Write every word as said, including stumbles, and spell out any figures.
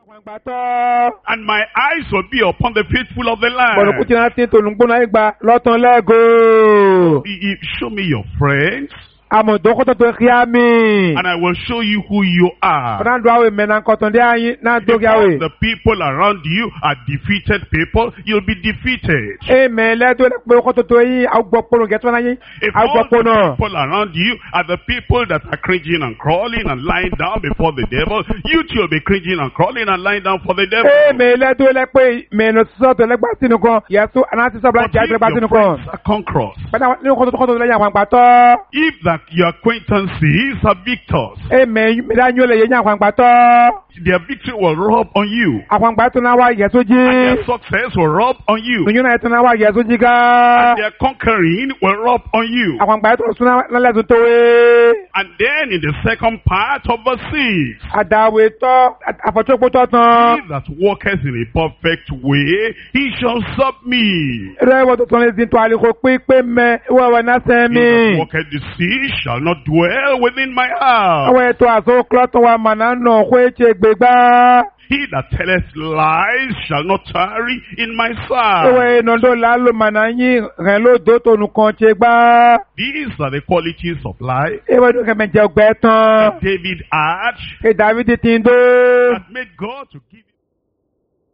And my eyes will be upon the faithful of the land. If show me your friends, and I will show you who you are. Because the people around you are defeated people, you'll be defeated. If all the people around you are the people that are cringing and crawling and lying down before the devil, you too will be cringing and crawling and lying down for the devil. But if your friends are conquerors, if that your acquaintances are victors, their victory will rub on you, and their success will rub on you, and their conquering will rub on you. And then in the second part of verse six, he that walketh in a perfect way, he shall serve me. He that walketh deceit shall not dwell within my house. He that telleth lies shall not tarry in my sight. These are the qualities of life that David had, that made God to give him